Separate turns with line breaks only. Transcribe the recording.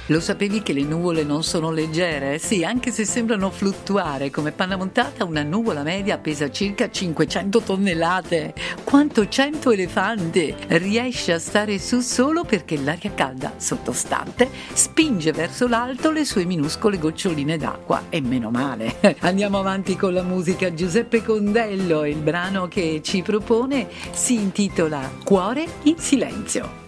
Lo sapevi che le nuvole non sono leggere? Sì, anche se sembrano fluttuare come panna montata, una nuvola media pesa circa 500 tonnellate. Quanto 100 elefanti! Riesce a stare su solo perché l'aria calda sottostante spinge verso l'alto le sue minuscole goccioline d'acqua. E meno male. Andiamo avanti con la musica. Giuseppe Condello, il brano che ci propone si intitola Cuore in silenzio.